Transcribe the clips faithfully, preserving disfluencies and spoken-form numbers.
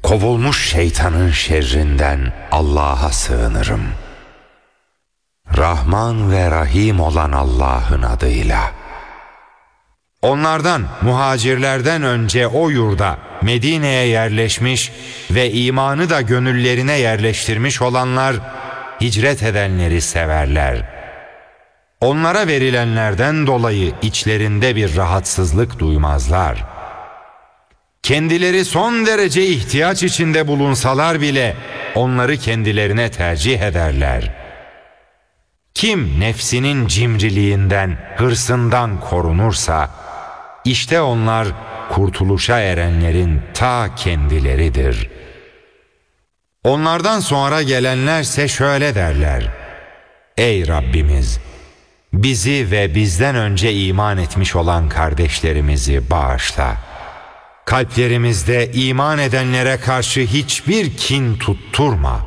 kovulmuş şeytanın şerrinden Allah'a sığınırım. Rahman ve Rahim olan Allah'ın adıyla. Onlardan, muhacirlerden önce o yurda, Medine'ye yerleşmiş ve imanı da gönüllerine yerleştirmiş olanlar, hicret edenleri severler. Onlara verilenlerden dolayı içlerinde bir rahatsızlık duymazlar. Kendileri son derece ihtiyaç içinde bulunsalar bile onları kendilerine tercih ederler. Kim nefsinin cimriliğinden, hırsından korunursa, işte onlar kurtuluşa erenlerin ta kendileridir. Onlardan sonra gelenlerse şöyle derler: Ey Rabbimiz! Bizi ve bizden önce iman etmiş olan kardeşlerimizi bağışla. Kalplerimizde iman edenlere karşı hiçbir kin tutturma.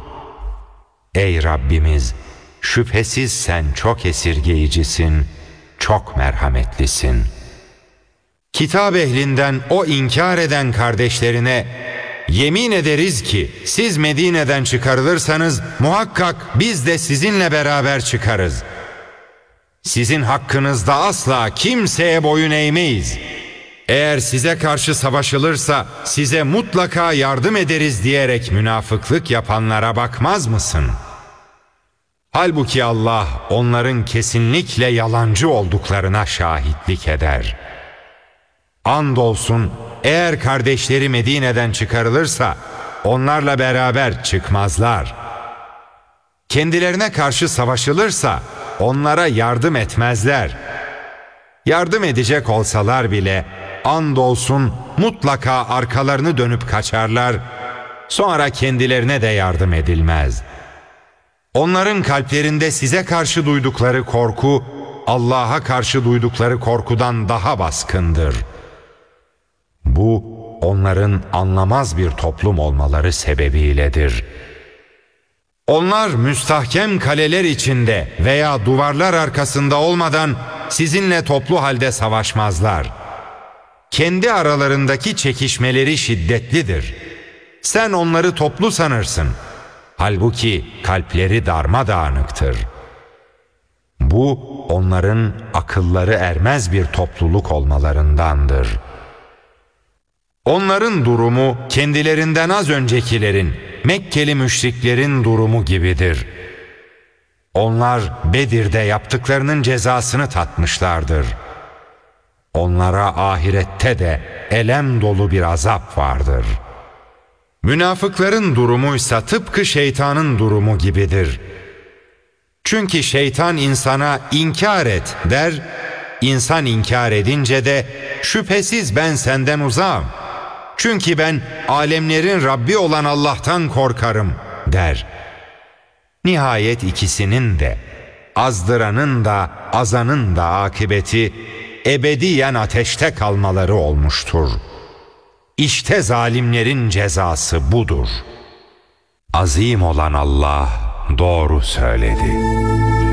Ey Rabbimiz! Şüphesiz sen çok esirgeyicisin, çok merhametlisin. Kitap ehlinden o inkar eden kardeşlerine, yemin ederiz ki siz Medine'den çıkarılırsanız muhakkak biz de sizinle beraber çıkarız. Sizin hakkınızda asla kimseye boyun eğmeyiz. Eğer size karşı savaşılırsa size mutlaka yardım ederiz diyerek münafıklık yapanlara bakmaz mısın? Halbuki Allah onların kesinlikle yalancı olduklarına şahitlik eder. Andolsun eğer kardeşleri Medine'den çıkarılırsa onlarla beraber çıkmazlar. Kendilerine karşı savaşılırsa onlara yardım etmezler. Yardım edecek olsalar bile andolsun mutlaka arkalarını dönüp kaçarlar, sonra kendilerine de yardım edilmez. Onların kalplerinde size karşı duydukları korku, Allah'a karşı duydukları korkudan daha baskındır. Bu, onların anlamaz bir toplum olmaları sebebiyledir. Onlar müstahkem kaleler içinde veya duvarlar arkasında olmadan sizinle toplu halde savaşmazlar. Kendi aralarındaki çekişmeleri şiddetlidir. Sen onları toplu sanırsın. Halbuki kalpleri darmadağınıktır. Bu, onların akılları ermez bir topluluk olmalarındandır. Onların durumu kendilerinden az öncekilerin, Mekkeli müşriklerin durumu gibidir. Onlar Bedir'de yaptıklarının cezasını tatmışlardır. Onlara ahirette de elem dolu bir azap vardır. Münafıkların durumuysa tıpkı şeytanın durumu gibidir. Çünkü şeytan insana inkar et der, insan inkar edince de şüphesiz ben senden uzağım. Çünkü ben alemlerin Rabbi olan Allah'tan korkarım der. Nihayet ikisinin de, azdıranın da azanın da akıbeti ebediyen ateşte kalmaları olmuştur. İşte zalimlerin cezası budur. Azim olan Allah doğru söyledi.